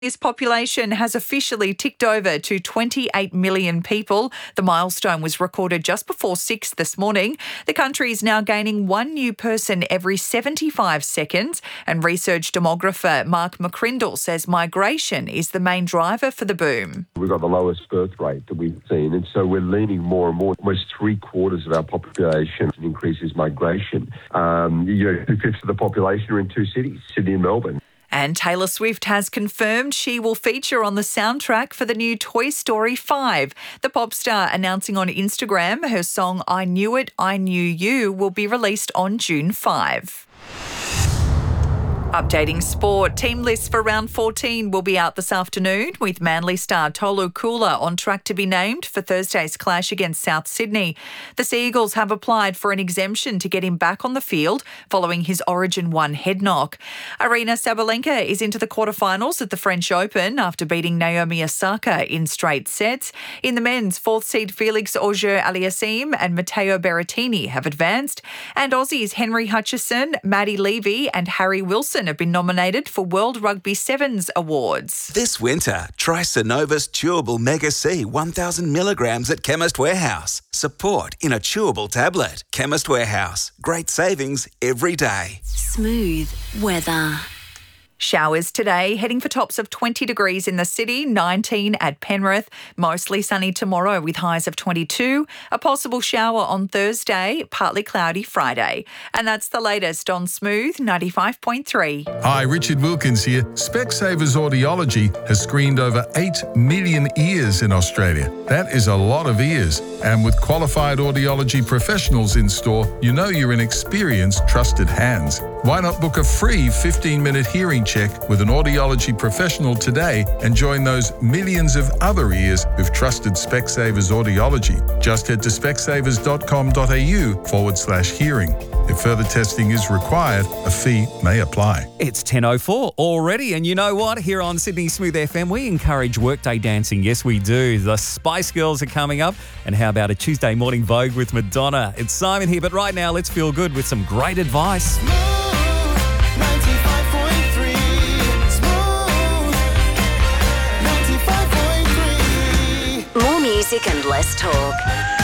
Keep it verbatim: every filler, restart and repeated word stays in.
Its population has officially ticked over to twenty-eight million people. The milestone was recorded just before six this morning. The country is now gaining one new person every seventy-five seconds, and research demographer Mark McCrindle says migration is the main driver for the boom. We've got the lowest birth rate that we've seen, and so we're leaning more and more. Almost three quarters of our population increases migration. Um, you know, two-fifths of the population are in two cities, Sydney and Melbourne. And Taylor Swift has confirmed she will feature on the soundtrack for the new Toy Story five. The pop star announcing on Instagram her song I Knew It, I Knew You will be released on June fifth. Updating sport, team lists for round fourteen will be out this afternoon, with Manly star Tolu Kula on track to be named for Thursday's clash against South Sydney. The Sea Eagles have applied for an exemption to get him back on the field following his Origin one head knock. Aryna Sabalenka is into the quarterfinals at the French Open after beating Naomi Osaka in straight sets. In the men's, fourth seed Felix Auger-Aliassime and Matteo Berrettini have advanced, and Aussies Henry Hutchison, Maddie Levy and Harry Wilson have been nominated for World Rugby Sevens awards. This winter, try Synovus Chewable Mega C one thousand milligrams at Chemist Warehouse. Support in a chewable tablet. Chemist Warehouse. Great savings every day. Smooth weather. Showers today, heading for tops of twenty degrees in the city, nineteen at Penrith. Mostly sunny tomorrow with highs of twenty-two. A possible shower on Thursday, partly cloudy Friday. And that's the latest on Smooth ninety-five point three. Hi, Richard Wilkins here. Specsavers Audiology has screened over eight million ears in Australia. That is a lot of ears. And with qualified audiology professionals in store, you know you're in experienced, trusted hands. Why not book a free fifteen-minute hearing check with an audiology professional today and join those millions of other ears who've trusted Specsavers Audiology? Just head to specsavers.com.au forward slash hearing. If further testing is required, a fee may apply. It's ten oh four already, and you know what? Here on Sydney Smooth F M, we encourage workday dancing. Yes, we do. The Spice Girls are coming up, and how about a Tuesday morning Vogue with Madonna? It's Simon here, but right now, let's feel good with some great advice. More music and less talk.